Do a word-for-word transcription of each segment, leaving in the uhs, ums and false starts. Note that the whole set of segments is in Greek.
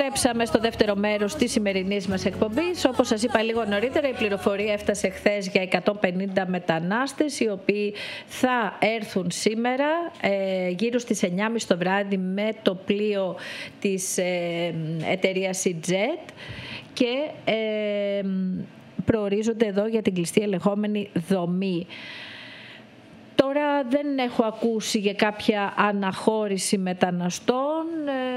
Επιστρέψαμε στο δεύτερο μέρος της σημερινής μας εκπομπής. Όπως σας είπα λίγο νωρίτερα, η πληροφορία έφτασε χθες για εκατόν πενήντα μετανάστες, οι οποίοι θα έρθουν σήμερα ε, γύρω στις εννιά και μισή το βράδυ με το πλοίο της ε, εταιρείας EasyJet και ε, προορίζονται εδώ για την κλειστή ελεγχόμενη δομή. Τώρα δεν έχω ακούσει για κάποια αναχώρηση μεταναστών.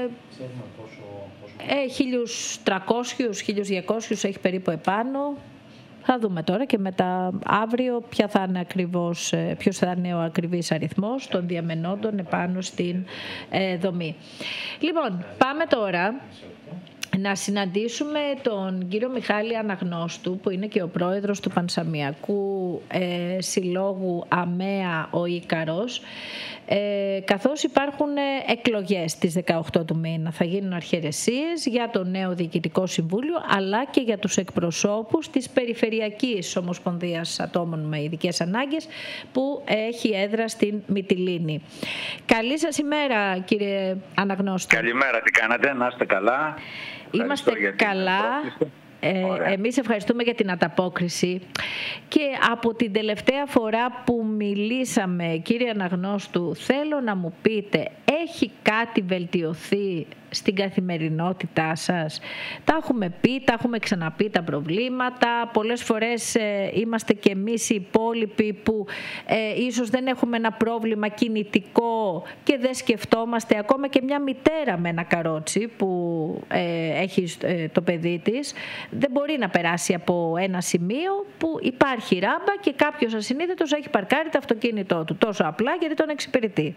Ε, χίλιους τριακόσιους, χίλιους διακόσιους έχει περίπου επάνω. Θα δούμε τώρα και μετά αύριο ποια θα είναι ακριβώς, ποιος θα είναι ο ακριβής αριθμός των διαμενόντων επάνω στην ε, δομή. Λοιπόν, πάμε τώρα να συναντήσουμε τον κύριο Μιχάλη Αναγνώστου, που είναι και ο πρόεδρος του Πανσαμιακού ε, Συλλόγου ΑΜΕΑ ο Ίκαρος, ε, καθώς υπάρχουν εκλογές τις δεκαοκτώ του μήνα. Θα γίνουν αρχαιρεσίες για το νέο Διοικητικό Συμβούλιο, αλλά και για τους εκπροσώπους της Περιφερειακής Ομοσπονδίας Ατόμων με Ειδικές Ανάγκες, που έχει έδρα στην Μυτιλήνη. Καλή σας ημέρα, κύριε Αναγνώστου. Καλημέρα, τι κάνατε, να είστε καλά. Είμαστε καλά. Ε, εμείς ευχαριστούμε για την ανταπόκριση και από την τελευταία φορά που μιλήσαμε, κύριε Αναγνώστου, θέλω να μου πείτε, έχει κάτι βελτιωθεί στην καθημερινότητά σας? Τα έχουμε πει, τα έχουμε ξαναπεί τα προβλήματα. Πολλές φορές ε, είμαστε και εμείς οι υπόλοιποι που ε, ίσως δεν έχουμε ένα πρόβλημα κινητικό και δεν σκεφτόμαστε. Ακόμα και μια μητέρα με ένα καρότσι που ε, έχει ε, το παιδί της δεν μπορεί να περάσει από ένα σημείο που υπάρχει ράμπα και κάποιος ασυνείδητος έχει παρκάρει το αυτοκίνητό του τόσο απλά γιατί τον εξυπηρετεί.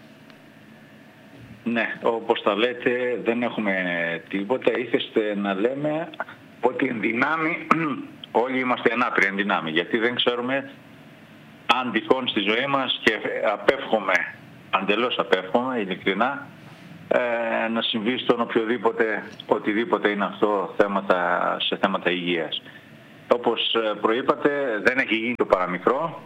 Ναι, όπως τα λέτε, δεν έχουμε τίποτα. Ήθεστε να λέμε ότι εν δυνάμει όλοι είμαστε ενάπηροι εν δυνάμει, γιατί δεν ξέρουμε αν τυχόν στη ζωή μας, και απέφχομαι, αντελώς απέφχομαι, ειλικρινά, ε, να συμβεί στον οποιοδήποτε, οτιδήποτε είναι αυτό θέματα, σε θέματα υγείας. Όπως προείπατε, δεν έχει γίνει το παραμικρό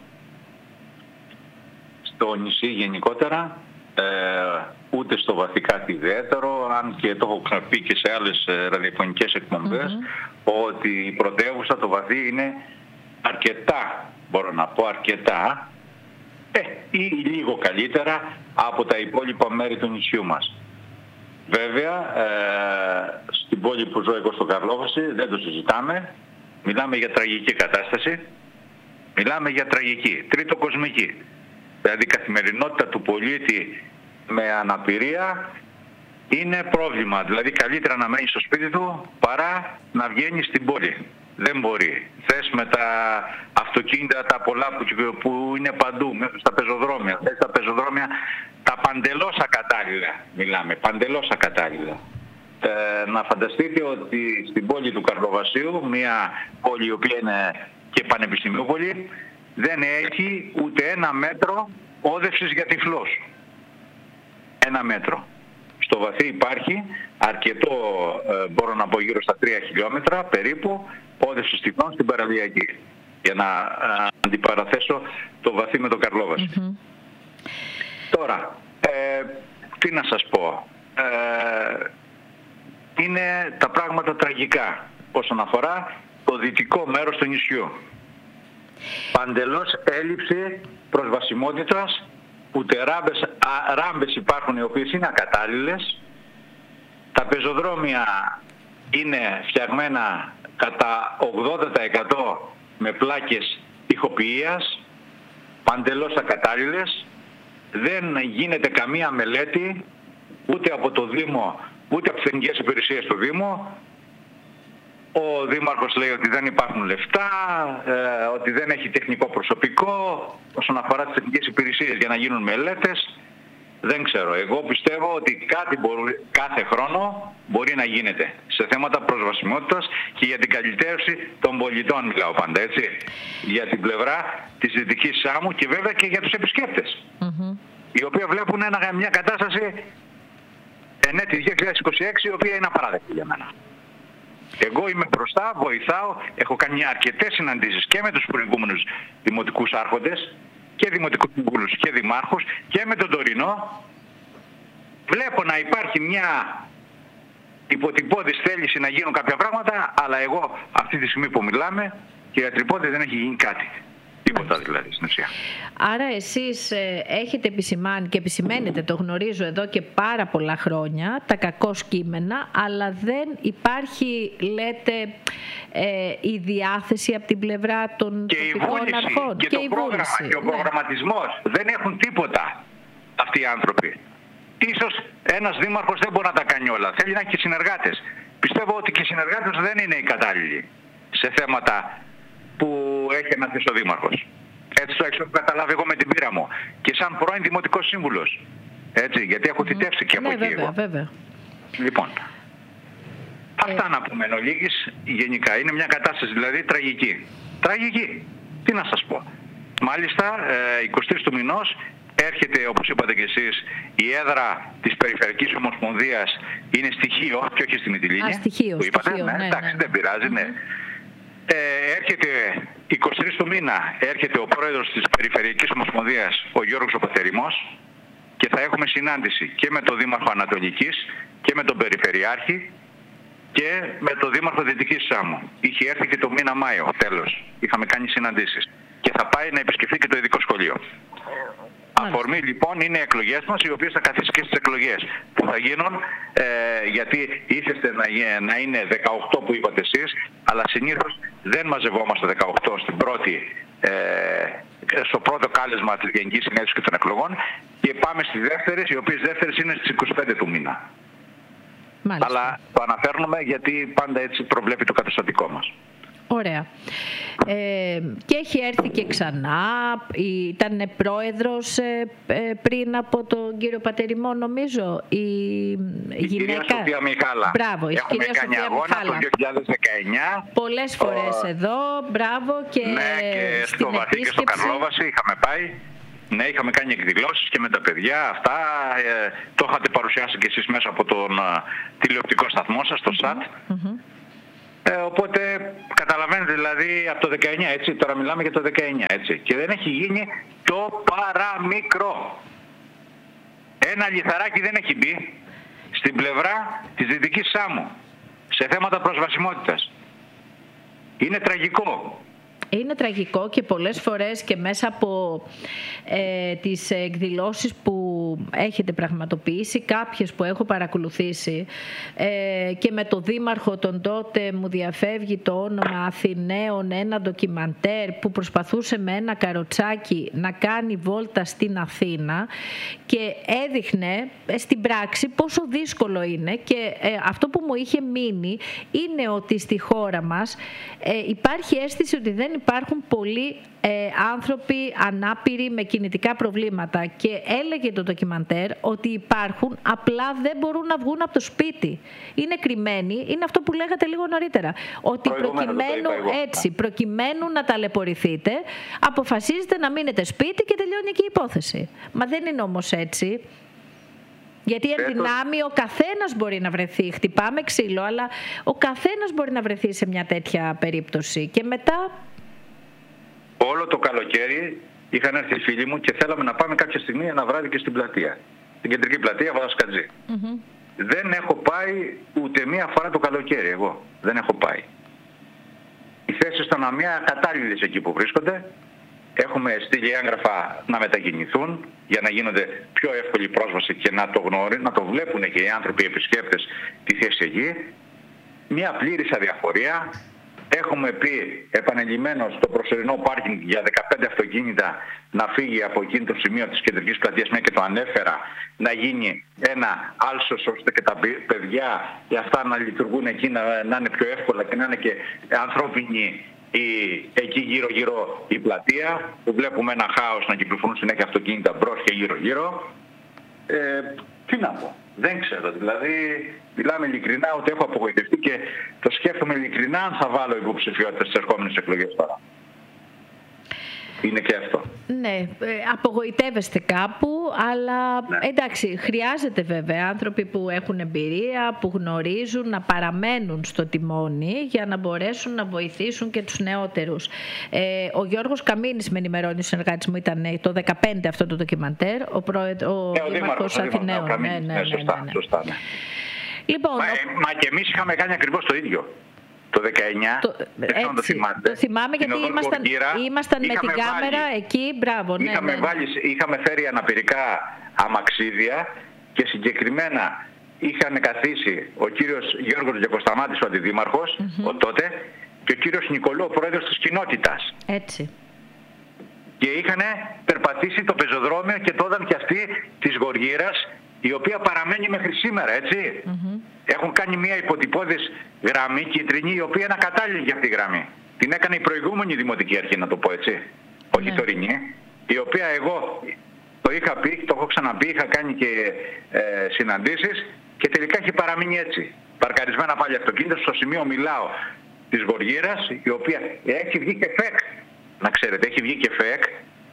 στο νησί γενικότερα, ε, ούτε στο Βαθικάτι ιδιαίτερο, αν και το έχω ξαναπεί και σε άλλες ραδιοφωνικές εκπομπές, mm-hmm. ότι η πρωτεύουσα, το Βαθύ, είναι αρκετά, μπορώ να πω αρκετά, ε, ή λίγο καλύτερα από τα υπόλοιπα μέρη του νησιού μας. Βέβαια, ε, στην πόλη που ζω εγώ στο Καρλόβαση δεν το συζητάμε, μιλάμε για τραγική κατάσταση, μιλάμε για τραγική, τρίτο κοσμική. Δηλαδή η καθημερινότητα του πολίτη με αναπηρία είναι πρόβλημα. Δηλαδή καλύτερα να μένει στο σπίτι του παρά να βγαίνει στην πόλη. Δεν μπορεί. Θες με τα αυτοκίνητα τα πολλά που, που είναι παντού, μέσα στα πεζοδρόμια. Θες τα πεζοδρόμια τα παντελώς ακατάλληλα. Μιλάμε, παντελώς ακατάλληλα. Ε, να φανταστείτε ότι στην πόλη του Καρλοβασίου, μια πόλη η οποία είναι και πανεπιστημιούπολη, δεν έχει ούτε ένα μέτρο όδευσης για τυφλούς. Ένα μέτρο. Στο Βαθύ υπάρχει αρκετό, ε, μπορώ να πω γύρω στα τρία χιλιόμετρα περίπου, όδευσης τυφλών στην παραλιακή. Για να ε, αντιπαραθέσω το Βαθύ με το Καρλόβαση. Mm-hmm. Τώρα, ε, τι να σας πω. Ε, είναι τα πράγματα τραγικά όσον αφορά το δυτικό μέρος του νησιού. Παντελώς έλλειψη προσβασιμότητας, ούτε ράμπες, α, ράμπες υπάρχουν οι οποίες είναι ακατάλληλες. Τα πεζοδρόμια είναι φτιαγμένα κατά ογδόντα τοις εκατό με πλάκες ηχοποιίας, παντελώς ακατάλληλες. Δεν γίνεται καμία μελέτη ούτε από το Δήμο, ούτε από τις εθνικές υπηρεσίες του Δήμου. Ο Δήμαρχος λέει ότι δεν υπάρχουν λεφτά, ε, ότι δεν έχει τεχνικό προσωπικό όσον αφορά τις τεχνικές υπηρεσίες για να γίνουν μελέτες. Δεν ξέρω. Εγώ πιστεύω ότι κάτι μπορεί, κάθε χρόνο μπορεί να γίνεται σε θέματα προσβασιμότητας και για την καλυτέρωση των πολιτών, μιλάω πάντα, έτσι. Για την πλευρά της Δυτικής Σάμου και βέβαια και για τους επισκέπτες. Mm-hmm. Οι οποίοι βλέπουν ένα, μια κατάσταση εν έτη δύο χιλιάδες είκοσι έξι η οποία είναι απαράδεκτη για μένα. Εγώ είμαι μπροστά, βοηθάω, έχω κάνει αρκετές συναντήσεις και με τους προηγούμενους δημοτικούς άρχοντες και δημοτικούς συμβούλους και δημάρχους και με τον τωρινό. Βλέπω να υπάρχει μια υποτυπώδης θέληση να γίνουν κάποια πράγματα, αλλά εγώ αυτή τη στιγμή που μιλάμε, κύριε Τρυπώτη, δεν έχει γίνει κάτι. Τίποτα δηλαδή στην ουσία. Άρα εσείς ε, έχετε επισημάνει και επισημαίνετε, το γνωρίζω εδώ και πάρα πολλά χρόνια, τα κακώς κείμενα, αλλά δεν υπάρχει, λέτε, ε, η διάθεση από την πλευρά των και τοπικών αρχών. Και, και, το η πρόγραμμα βούληση, και ο ναι. προγραμματισμός. Δεν έχουν τίποτα αυτοί οι άνθρωποι. Ίσως ένας δήμαρχος δεν μπορεί να τα κάνει όλα. Θέλει να έχει συνεργάτες. Πιστεύω ότι και οι συνεργάτες δεν είναι οι κατάλληλοι σε θέματα που έχει αναθέσει ο δήμαρχος. Έτσι το έχω καταλάβει εγώ με την πείρα μου. Και σαν πρώην δημοτικός σύμβουλος. Έτσι, γιατί έχω θητεύσει mm-hmm. και από ναι, εκεί βέβαια, εγώ. Βέβαια. Λοιπόν, ε... αυτά να πούμε εν ολίγης, γενικά. Είναι μια κατάσταση δηλαδή τραγική. Τραγική. Τι να σας πω. Μάλιστα, ε, εικοστή του μηνός έρχεται, όπως είπατε και εσείς, η έδρα της Περιφερειακής Ομοσπονδίας είναι στοιχείο και όχι στη Μυτιλήνη. Α, στοιχείο, που είπατε. στοιχείο, Ναι, ναι, εντάξει, ναι. δεν πειράζει, ναι. Ε, έρχεται εικοστή του μήνα, έρχεται ο πρόεδρος της Περιφερειακής Ομοσπονδίας, ο Γιώργος Οπαθερημός, και θα έχουμε συνάντηση και με τον Δήμαρχο Ανατολικής και με τον Περιφερειάρχη και με τον Δήμαρχο Δυτικής Σάμου. Είχε έρθει και το μήνα Μάιο, τέλος. Είχαμε κάνει συναντήσεις. Και θα πάει να επισκεφθεί και το ειδικό σχολείο. Αφορμή λοιπόν είναι οι εκλογές μας, οι οποίες θα καθίσει και στις εκλογές που θα γίνουν, ε, γιατί ήθεστε να, να είναι δεκαοκτώ που είπατε εσείς, αλλά συνήθως δεν μαζευόμαστε δεκαοκτώ στην πρώτη, ε, στο πρώτο κάλεσμα της Γενικής Συνέλευσης και των εκλογών και πάμε στις δεύτερες, οι οποίες δεύτερες είναι στις είκοσι πέντε του μήνα. Μάλιστα. Αλλά το αναφέρουμε γιατί πάντα έτσι προβλέπει το καταστατικό μας. Ωραία. Ε, και έχει έρθει και ξανά, ήταν πρόεδρος ε, ε, πριν από τον κύριο Πατεριμό, νομίζω, η, η γυναίκα. Κυρία Σοφία Μιχάλα. Μπράβο, η Έχουμε κυρία κάνει Σοφία αγώνα Μιχάλα. το δύο χιλιάδες δεκαεννιά. Πολλές φορές ο... εδώ, μπράβο. Και ναι, και στο Βαθύ και στο Καρλόβαση είχαμε πάει. Ναι, είχαμε κάνει εκδηλώσεις και με τα παιδιά αυτά. Ε, το είχατε παρουσιάσει και εσείς μέσα από τον uh, τηλεοπτικό σταθμό σας, το mm-hmm. ΣΑΤ. Mm-hmm. Ε, οπότε καταλαβαίνετε δηλαδή από το δεκαεννιά, έτσι, τώρα μιλάμε για το δεκαεννιά, έτσι, και δεν έχει γίνει το παραμικρό. Ένα λιθαράκι δεν έχει μπει στην πλευρά της Δυτικής Σάμου σε θέματα προσβασιμότητας. Είναι τραγικό. Είναι τραγικό και πολλές φορές και μέσα από ε, τις εκδηλώσεις που έχετε πραγματοποιήσει, κάποιες που έχω παρακολουθήσει ε, και με το Δήμαρχο τον τότε μου διαφεύγει το όνομα Αθηναίων, ένα ντοκιμαντέρ που προσπαθούσε με ένα καροτσάκι να κάνει βόλτα στην Αθήνα και έδειχνε στην πράξη πόσο δύσκολο είναι και ε, αυτό που μου είχε μείνει είναι ότι στη χώρα μας ε, υπάρχει αίσθηση ότι δεν υπάρχουν πολλοί ε, άνθρωποι ανάπηροι με κινητικά προβλήματα και έλεγε το ντοκιμαντέρ ότι υπάρχουν, απλά δεν μπορούν να βγουν από το σπίτι. Είναι κρυμμένοι, είναι αυτό που λέγατε λίγο νωρίτερα. Ότι προκειμένου, έτσι, προκειμένου να ταλαιπωρηθείτε, αποφασίζετε να μείνετε σπίτι και τελειώνει εκεί η υπόθεση. Μα δεν είναι όμως έτσι. Γιατί εν δυνάμει ο καθένας μπορεί να βρεθεί, χτυπάμε ξύλο, αλλά ο καθένας μπορεί να βρεθεί σε μια τέτοια περίπτωση. Και μετά... Όλο το καλοκαίρι είχαν έρθει οι φίλοι μου και θέλαμε να πάμε κάποια στιγμή ένα βράδυ και στην πλατεία. Στην κεντρική πλατεία Βαδασκατζή. Mm-hmm. Δεν έχω πάει ούτε μία φορά το καλοκαίρι εγώ. Δεν έχω πάει. Οι θέσεις των ΑΜΙΑ κατάλληλες εκεί που βρίσκονται. Έχουμε στείλει έγγραφα να μετακινηθούν για να γίνονται πιο εύκολη πρόσβαση και να το γνωρίζουν, να το βλέπουν και οι άνθρωποι οι επισκέπτες τη θέση εκεί. Μια πλήρης αδιαφορία. Έχουμε πει επανειλημμένως το προσωρινό πάρκινγκ για δεκαπέντε αυτοκίνητα να φύγει από εκείνο το σημείο της κεντρικής πλατείας, μια και το ανέφερα, να γίνει ένα άλσος ώστε και τα παιδιά και αυτά να λειτουργούν εκεί, να, να είναι πιο εύκολα και να είναι και ανθρώπινοι η, εκεί γύρω-γύρω η πλατεία, που βλέπουμε ένα χάος να κυκλοφορούν συνέχεια αυτοκίνητα μπρος και γύρω-γύρω. Ε, τι να πω. Δεν ξέρω, δηλαδή μιλάμε ειλικρινά ότι έχω απογοητευτεί και το σκέφτομαι ειλικρινά αν θα βάλω υποψηφιότητα στις ερχόμενες εκλογές τώρα. Είναι και αυτό. Ναι, απογοητεύεστε κάπου, αλλά ναι. εντάξει, χρειάζεται βέβαια άνθρωποι που έχουν εμπειρία, που γνωρίζουν να παραμένουν στο τιμόνι για να μπορέσουν να βοηθήσουν και τους νεότερους. Ε, ο Γιώργος Καμίνης, με ενημερώνει ο συνεργάτης μου, ήταν το δεκαπέντε αυτό το ντοκιμαντέρ, ο, πρόεδ, ο, ναι, ο Δήμαρχος Αθηναίων. Ναι, ναι, ναι, ναι, σωστά, ναι, ναι. σωστά, ναι. Λοιπόν, μα, ο... μα και εμείς είχαμε κάνει ακριβώς το ίδιο. Το δεκαεννιά, το, έτσι, το θυμάται. Το θυμάμαι γιατί ήμασταν, Γοργύρα, ήμασταν με την κάμερα βάλει, εκεί, μπράβο. Ναι, είχαμε, ναι. Βάλει, είχαμε φέρει αναπηρικά αμαξίδια και συγκεκριμένα είχαν καθίσει ο κύριος Γιώργος Γιακοσταμάτης, ο αντιδήμαρχος, mm-hmm. ο τότε, και ο κύριος Νικολού, ο πρόεδρος της κοινότητας. Έτσι. Και είχαν περπατήσει το πεζοδρόμιο και το είδαν και αυτοί της Γοργύρας, η οποία παραμένει μέχρι σήμερα, έτσι. Mm-hmm. Έχουν κάνει μια υποτυπώδης γραμμή κίτρινη, η οποία είναι ακατάλληλη για αυτή τη γραμμή. Την έκανε η προηγούμενη Δημοτική Αρχή, να το πω έτσι. Όχι η τωρινή, η οποία εγώ το είχα πει, το έχω ξαναπεί, είχα κάνει και ε, συναντήσεις και τελικά έχει παραμείνει έτσι. Παρκαρισμένα πάλι αυτοκίνητα, στο σημείο μιλάω της Γοργύρας, η οποία έχει βγει και ΦΕΚ. Να ξέρετε, έχει βγει και ΦΕΚ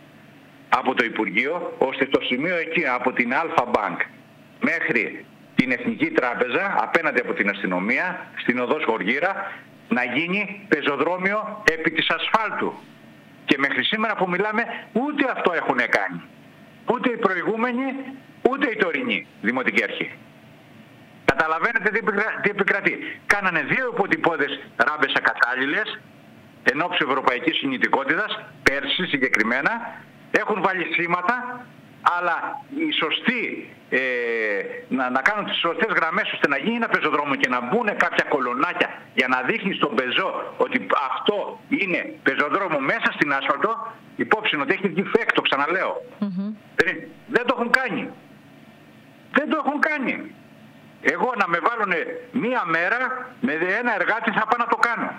από το Υπουργείο, ώστε το σημείο εκεί, από την Αλφα Μπανκ μέχρι την Εθνική Τράπεζα, απέναντι από την αστυνομία, στην οδός Γοργύρα, να γίνει πεζοδρόμιο επί της ασφάλτου. Και μέχρι σήμερα που μιλάμε, ούτε αυτό έχουν κάνει. Ούτε οι προηγούμενοι, ούτε η τωρινή Δημοτική Αρχή. Καταλαβαίνετε τι επικρατεί. Κάνανε δύο υποτυπώδες ράμπες ακατάλληλες, εν ώψη ευρωπαϊκής κινητικότητας, πέρσι συγκεκριμένα, έχουν βάλει σήματα, αλλά οι σωστοί, ε, να, να κάνουν τις σωστές γραμμές ώστε να γίνει ένα πεζοδρόμιο και να μπουν κάποια κολονάκια για να δείχνει στον πεζό ότι αυτό είναι πεζοδρόμιο μέσα στην άσφαλτο, υπόψη ότι έχει βγει ΦΕΚ, το ξαναλέω. Mm-hmm. Δεν, δεν το έχουν κάνει. Δεν το έχουν κάνει. Εγώ να με βάλουν μία μέρα με ένα εργάτη θα πάω να το κάνω.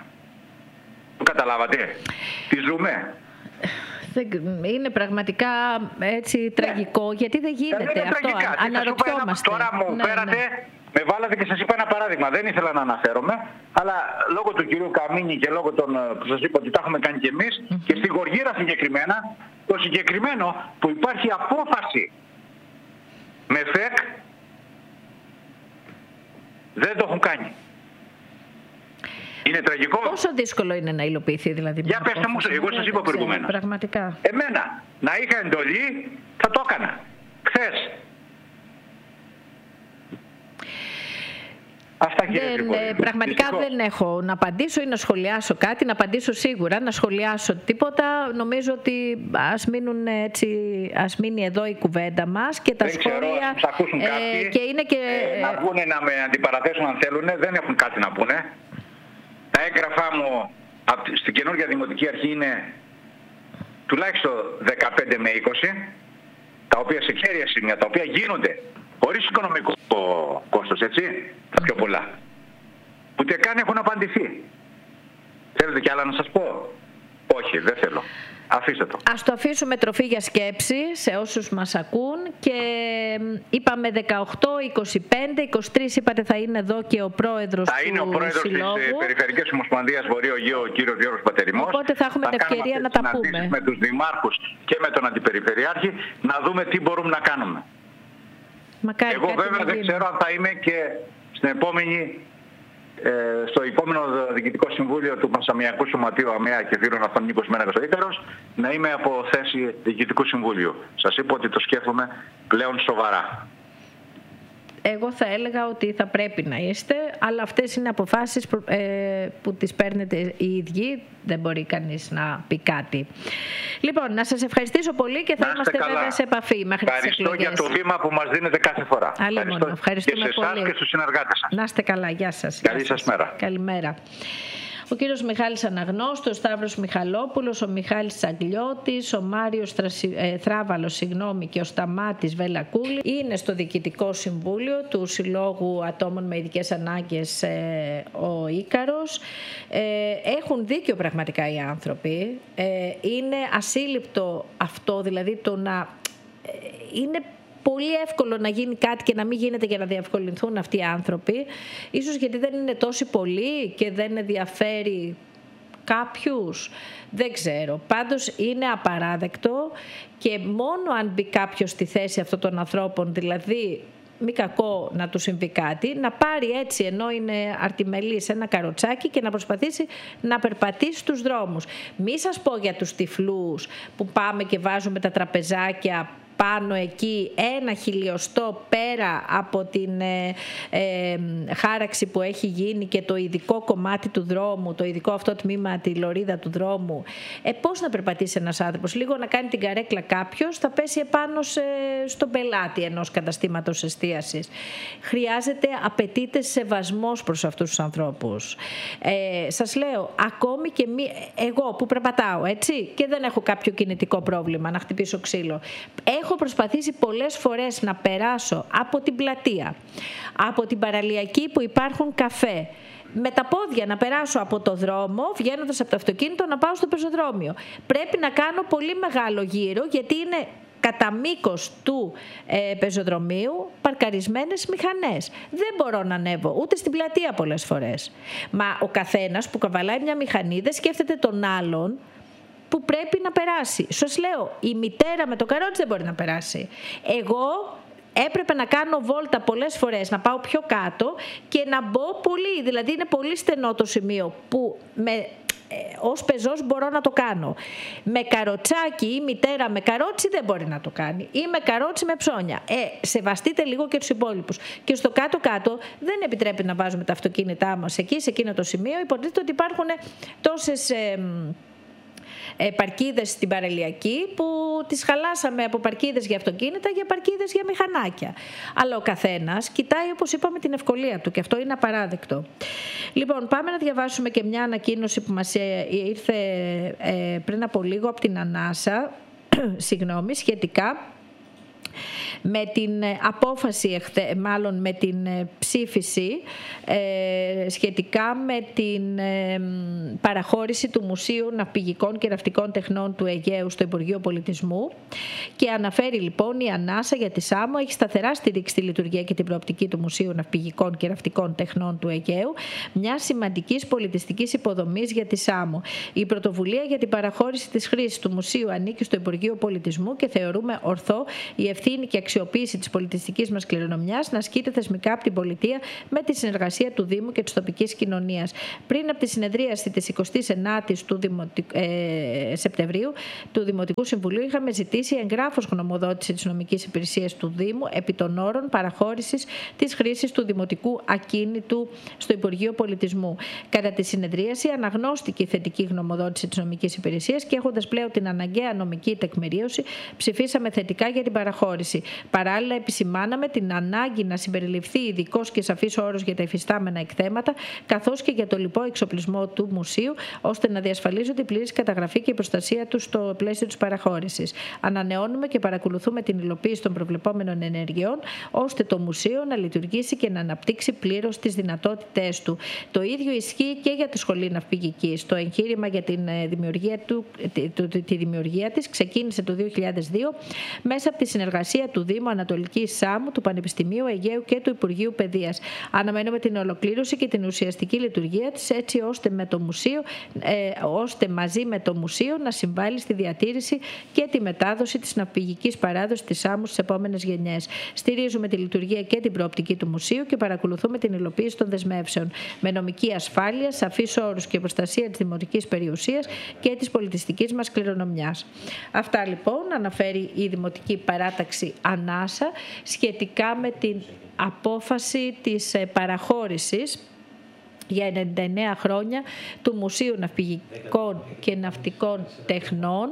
Το καταλάβατε. Τι ζούμε. Είναι πραγματικά έτσι ναι. τραγικό, γιατί δεν γίνεται δεν αυτό. Τραγικά. Αναρωτιόμαστε. Τώρα μου ναι, φέρατε, ναι. με βάλατε και σας είπα ένα παράδειγμα. Δεν ήθελα να αναφέρομαι, αλλά λόγω του κυρίου Καμίνη και λόγω των που σας είπα ότι τα έχουμε κάνει κι εμείς, mm-hmm. και στη Γοργύρα συγκεκριμένα, το συγκεκριμένο που υπάρχει απόφαση με ΦΕΚ, δεν το έχουν κάνει. Είναι τραγικό. Πόσο δύσκολο είναι να υλοποιηθεί δηλαδή? Για πέστε μου, εγώ σας είπα προηγουμένως. Πραγματικά. Εμένα, να είχα εντολή, θα το έκανα. Χθες. Αυτά, κύριε δεν, ε, πραγματικά Δυστυχώς. δεν έχω να απαντήσω ή να σχολιάσω κάτι. Να απαντήσω σίγουρα, να σχολιάσω τίποτα. Νομίζω ότι ας, μείνουν έτσι, ας μείνει εδώ η κουβέντα μας και τα δεν σχόλια. Ξέρω, ας ακούσουν ε, κάποιοι, και είναι και, ε, να πούνε, να με αντιπαραθέσουν αν θέλουν. Δεν έχουν κάτι να πούνε. Τα έγγραφά μου στην καινούργια Δημοτική Αρχή είναι τουλάχιστον δεκαπέντε με είκοσι, τα οποία σε χέρια σημεία, τα οποία γίνονται χωρίς οικονομικό κόστος, έτσι, τα πιο πολλά. Ούτε καν έχουν απαντηθεί. Θέλετε κι άλλα να σας πω? Όχι, δεν θέλω. Αφήστε το. Ας το αφήσουμε τροφή για σκέψη σε όσους μας ακούν και είπαμε δεκαοκτώ, είκοσι πέντε, είκοσι τρία είπατε θα είναι εδώ και ο πρόεδρος θα του συλλόγου. Θα είναι ο πρόεδρος συλλόγου. της Περιφερειακής Ομοσπονδίας Βορείου Αιγαίου, ο κύριος Γιώργος Πατερημός. Οπότε θα έχουμε θα την ευκαιρία να τα πούμε. Με τους δημάρχους και με τον αντιπεριφερειάρχη να δούμε τι μπορούμε να κάνουμε. Μακάρι. Εγώ βέβαια δεν ξέρω αν θα είμαι και στην επόμενη, ε, στο επόμενο Διοικητικό Συμβούλιο του Πασαμιακού Σωματείου ΑΜΕΑ και Φύρων Αυτών Νίκος Μένεγας ο Ίκαρος, να είμαι από θέση Διοικητικού Συμβουλίου. Σας είπα ότι το σκέφτομαι πλέον σοβαρά. Εγώ θα έλεγα ότι θα πρέπει να είστε, αλλά αυτές είναι αποφάσεις που, ε, που τις παίρνετε οι ίδιοι. Δεν μπορεί κανείς να πει κάτι. Λοιπόν, να σας ευχαριστήσω πολύ και θα να είμαστε καλά. Βέβαια σε επαφή μέχρι τις εκλογές. Ευχαριστώ για το βήμα που μας δίνετε κάθε φορά. Ευχαριστώ. Ευχαριστούμε και σε εσάς πολύ. Και στους συνεργάτες σας. Να είστε καλά. Γεια σας. Καλή σας μέρα. Καλημέρα. Ο κύριος Μιχάλης Αναγνώστος, ο Σταύρος Μιχαλόπουλος, ο Μιχάλης Τσαγκλιώτης, ο Μάριος Θρασι... ε, Θράβαλος συγγνώμη, και ο Σταμάτης Βελακούλη είναι στο Διοικητικό Συμβούλιο του Συλλόγου Ατόμων με Ειδικές Ανάγκες ε, ο Ίκαρος. Ε, έχουν δίκιο πραγματικά οι άνθρωποι. Ε, είναι ασύλληπτο αυτό, δηλαδή το να ε, είναι πολύ εύκολο να γίνει κάτι και να μην γίνεται για να διευκολυνθούν αυτοί οι άνθρωποι. Ίσως γιατί δεν είναι τόσοι πολλοί και δεν ενδιαφέρει κάποιους. Δεν ξέρω. Πάντως είναι απαράδεκτο και μόνο αν μπει κάποιος στη θέση αυτών των ανθρώπων, δηλαδή μη κακό να του συμβεί κάτι, να πάρει έτσι ενώ είναι αρτιμελής ένα καροτσάκι και να προσπαθήσει να περπατήσει στους δρόμους. Μη σας πω για τους τυφλούς που πάμε και βάζουμε τα τραπεζάκια πάνω εκεί ένα χιλιοστό πέρα από την ε, ε, χάραξη που έχει γίνει και το ειδικό κομμάτι του δρόμου, το ειδικό αυτό τμήμα, τη λωρίδα του δρόμου, ε, πώς να περπατήσει ένας άνθρωπος? Λίγο να κάνει την καρέκλα κάποιος, θα πέσει επάνω σε, στον πελάτη ενός καταστήματος εστίασης. Χρειάζεται, απαιτείται σεβασμός προς αυτούς τους ανθρώπους. Ε, σας λέω, ακόμη και μη, εγώ που περπατάω, έτσι, και δεν έχω κάποιο κινητικό πρόβλημα να χτυπήσω ξύλο. Έχω προσπαθήσει πολλές φορές να περάσω από την πλατεία, από την παραλιακή που υπάρχουν καφέ, με τα πόδια να περάσω από το δρόμο, βγαίνοντας από το αυτοκίνητο να πάω στο πεζοδρόμιο. Πρέπει να κάνω πολύ μεγάλο γύρο, γιατί είναι κατά μήκος του ε, πεζοδρομίου παρκαρισμένες μηχανές. Δεν μπορώ να ανέβω ούτε στην πλατεία πολλές φορές. Μα ο καθένας που καβαλάει μια μηχανή δεν σκέφτεται τον άλλον που πρέπει να περάσει. Σας λέω, η μητέρα με το καρότσι δεν μπορεί να περάσει. Εγώ έπρεπε να κάνω βόλτα πολλές φορές, να πάω πιο κάτω και να μπω πολύ. Δηλαδή είναι πολύ στενό το σημείο που με, ε, ως πεζός μπορώ να το κάνω. Με καροτσάκι ή μητέρα με καρότσι δεν μπορεί να το κάνει. Ή με καρότσι με ψώνια. Ε, σεβαστείτε λίγο και τους υπόλοιπους. Και στο κάτω-κάτω δεν επιτρέπει να βάζουμε τα αυτοκίνητά μας εκεί, σε εκείνο το σημείο. Υποτίθεται ότι υπάρχουν τόσες Ε, παρκίδες στην παραλιακή που τις χαλάσαμε από παρκίδες για αυτοκίνητα για παρκίδες για μηχανάκια. Αλλά ο καθένας κοιτάει, όπως είπαμε, την ευκολία του και αυτό είναι απαράδεκτο. Λοιπόν, πάμε να διαβάσουμε και μια ανακοίνωση που μας ήρθε πριν από λίγο από την Ανάσα, συγγνώμη, σχετικά με την απόφαση, μάλλον με την ψήφιση ε, σχετικά με την ε, παραχώρηση του Μουσείου Ναυπηγικών και Ναυτικών Τεχνών του Αιγαίου στο Υπουργείο Πολιτισμού, και αναφέρει λοιπόν η Ανάσα για τη Σάμο έχει σταθερά στηρίξει τη λειτουργία και την προοπτική του Μουσείου Ναυπηγικών και Ναυτικών Τεχνών του Αιγαίου, μια σημαντική πολιτιστική υποδομή για τη Σάμο. Η πρωτοβουλία για την παραχώρηση της χρήσης του Μουσείου ανήκει στο Υπουργείο Πολιτισμού και θεωρούμε ορθό η ευθύνη και αξιοποίηση της πολιτιστικής μας κληρονομιάς να ασκείται θεσμικά από την πολιτεία με τη συνεργασία του Δήμου και της τοπικής κοινωνίας. Πριν από τη συνεδρίαση της εικοστής ενάτης του Δημοτικ... ε, Σεπτεμβρίου του Δημοτικού Συμβουλίου, είχαμε ζητήσει εγγράφος γνωμοδότηση της νομικής υπηρεσίας του Δήμου επί των όρων παραχώρησης της χρήσης του δημοτικού ακίνητου στο Υπουργείο Πολιτισμού. Κατά τη συνεδρίαση αναγνώστηκε η θετική γνωμοδότηση της νομικής υπηρεσίας και, έχοντας πλέον την αναγκαία νομική τεκμηρίωση, ψηφίσαμε θετικά για την παραχώρηση. Παράλληλα, επισημάναμε την ανάγκη να συμπεριληφθεί ειδικός και σαφής όρος για τα υφιστάμενα εκθέματα, καθώς και για το λοιπό εξοπλισμό του μουσείου, ώστε να διασφαλίζονται η πλήρης καταγραφή και η προστασία του στο πλαίσιο της παραχώρησης. Ανανεώνουμε και παρακολουθούμε την υλοποίηση των προβλεπόμενων ενεργειών, ώστε το μουσείο να λειτουργήσει και να αναπτύξει πλήρως τις δυνατότητές του. Το ίδιο ισχύει και για τη Σχολή Ναυπηγικής. Το εγχείρημα για την δημιουργία του, τη, τη δημιουργία της ξεκίνησε το δύο χιλιάδες δύο μέσα από τη συνεργασία του Δήμου Ανατολικής Σάμου, του Πανεπιστημίου Αιγαίου και του Υπουργείου Παιδείας. Αναμένουμε την ολοκλήρωση και την ουσιαστική λειτουργία της, έτσι ώστε, με το μουσείο, ε, ώστε μαζί με το μουσείο να συμβάλλει στη διατήρηση και τη μετάδοση της ναυπηγικής παράδοσης της Σάμου στις επόμενες γενιές. Στηρίζουμε τη λειτουργία και την προοπτική του μουσείου και παρακολουθούμε την υλοποίηση των δεσμεύσεων με νομική ασφάλεια, σαφείς όρους και προστασία της δημοτικής περιουσίας και της πολιτιστικής μας κληρονομιάς. Αυτά λοιπόν αναφέρει η Δημοτική Παράταξη Ανάσα σχετικά με την απόφαση της παραχώρησης για ενενήντα εννέα χρόνια του Μουσείου Ναυπηγικών και Ναυτικών Τεχνών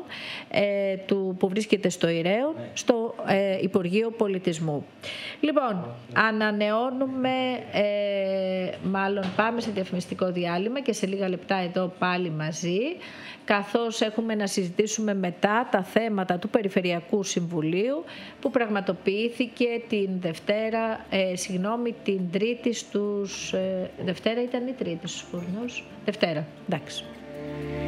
ε, του, που βρίσκεται στο Ηραίο, στο ε, Υπουργείο Πολιτισμού. Λοιπόν, ανανεώνουμε, ε, μάλλον πάμε σε διαφημιστικό διάλειμμα και σε λίγα λεπτά εδώ πάλι μαζί, καθώς έχουμε να συζητήσουμε μετά τα θέματα του Περιφερειακού Συμβουλίου που πραγματοποιήθηκε την Δευτέρα, ε, συγγνώμη, την Τρίτη στους... Ε, Δευτέρα ήταν η Τρίτη στους Φούρνους. Δευτέρα, εντάξει.